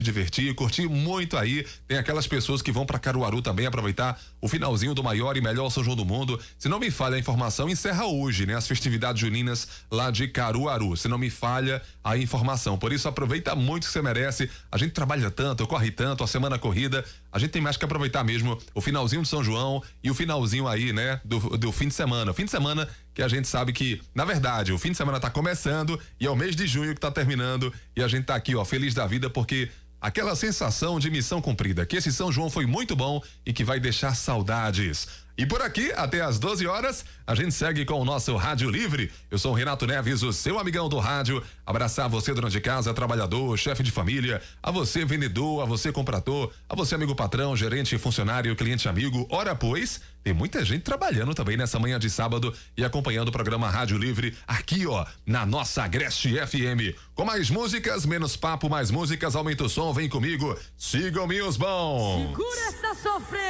divertir, curtir muito aí. Tem aquelas pessoas que vão para Caruaru também aproveitar o finalzinho do maior e melhor São João do mundo. Se não me falha a informação, encerra hoje, né? As festividades juninas lá de Caruaru. Se não me falha a informação. Por isso aproveita muito que você merece. A gente trabalha tanto, corre tanto, a semana corrida. A gente tem mais que aproveitar mesmo o finalzinho de São João e o finalzinho aí, né? Do fim de semana. O fim de semana que a gente sabe que, na verdade, o fim de semana tá começando e é o mês de junho que tá terminando e a gente tá aqui, ó, feliz da vida porque aquela sensação de missão cumprida, que esse São João foi muito bom e que vai deixar saudades. E por aqui, até às 12 horas, a gente segue com o nosso Rádio Livre. Eu sou o Renato Neves, o seu amigão do rádio. Abraçar você, dona de casa, trabalhador, chefe de família, a você, vendedor, a você, comprador, a você, amigo patrão, gerente, funcionário, cliente amigo. Ora, pois, tem muita gente trabalhando também nessa manhã de sábado e acompanhando o programa Rádio Livre aqui, ó, na nossa Agreste FM. Com mais músicas, menos papo, mais músicas, aumenta o som, vem comigo, sigam-me os bons. Segura essa sofrência.